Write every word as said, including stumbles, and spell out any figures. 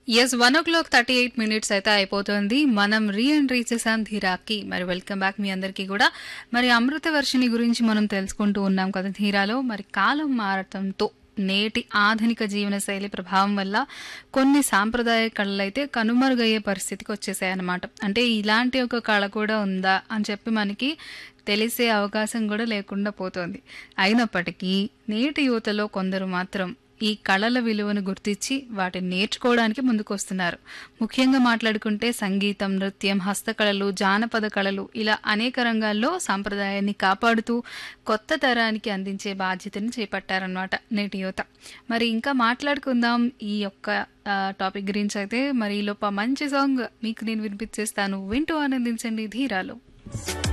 Yes one ఓ clock thirty eight minutes అయితే అయిపోతుంది. మనం రీ ఎంట్రీ చేసాం ధీరాకి. మరి వెల్కమ్ బ్యాక్ మీ అందరికీ కూడా. మరి అమృత వర్షిణి గురించి మనం తెలుసుకుంటూ ఉన్నాం కదా ధీరాలో. మరి కాలం మారటంతో నేటి ఆధునిక జీవనశైలి ప్రభావం వల్ల కొన్ని సాంప్రదాయ కళలైతే కనుమరుగయ్యే పరిస్థితికి వచ్చేసాయన్నమాట. అంటే ఇలాంటి ఒక కళ కూడా ఉందా అని చెప్పి మనకి తెలిసే అవకాశం కూడా లేకుండా పోతోంది. అయినప్పటికీ నేటి యువతలో కొందరు మాత్రం ఈ కళల విలువను గుర్తించి వాటిని నేర్చుకోవడానికి ముందుకొస్తున్నారు. ముఖ్యంగా మాట్లాడుకుంటే సంగీతం, నృత్యం, హస్తకళలు, జానపద కళలు ఇలా అనేక రంగాల్లో సాంప్రదాయాన్ని కాపాడుతూ కొత్త తరానికి అందించే బాధ్యతని చేపట్టారనమాట నేటి యువత. మరి ఇంకా మాట్లాడుకుందాం ఈ యొక్క ఆ, టాపిక్ గురించి అయితే. మరి ఈలోప మంచి సాంగ్ మీకు నేను వినిపించేస్తాను, వింటూ ఆనందించండి ధీరాలో.